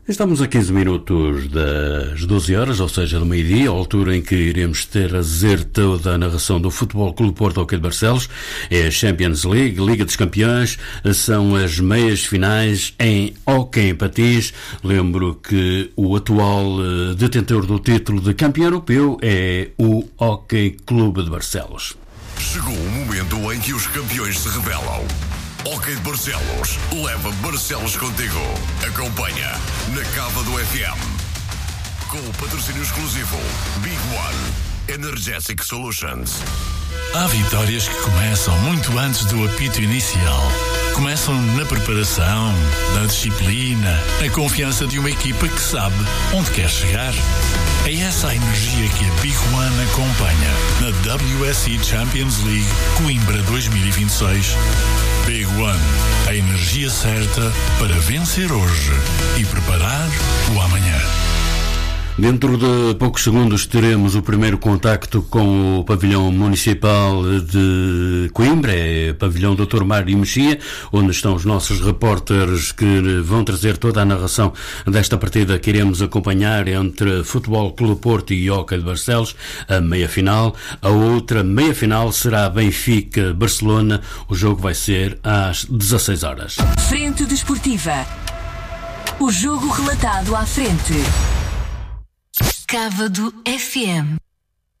Estamos a 15 minutos das 12 horas, ou seja, do meio-dia, a altura em que iremos ter a dizer toda a narração do Futebol Clube Porto Hockey de Barcelos. É a Champions League, Liga dos Campeões, são as meias finais em hóquei em patins. Lembro que o atual detentor do título de campeão europeu é o Hockey Clube de Barcelos. Chegou o momento em que os campeões se revelam. Hockey de Barcelos leva Barcelos contigo. Acompanha na Cava do FM. Com o patrocínio exclusivo Big One Energetic Solutions. Há vitórias que começam muito antes do apito inicial. Começam na preparação, na disciplina, na confiança de uma equipa que sabe onde quer chegar. É essa a energia que a Big One acompanha na WSC Champions League Coimbra 2026. Big One, a energia certa para vencer hoje e preparar o amanhã. Dentro de poucos segundos teremos o primeiro contacto com o pavilhão municipal de Coimbra, é o pavilhão Dr. Mário Mexia, onde estão os nossos repórteres que vão trazer toda a narração desta partida que iremos acompanhar entre Futebol Clube Porto e Hockey de Barcelos, a meia-final. A outra meia-final será Benfica-Barcelona. O jogo vai ser às 16 horas. Frente Desportiva. O jogo relatado à frente. Cava do FM.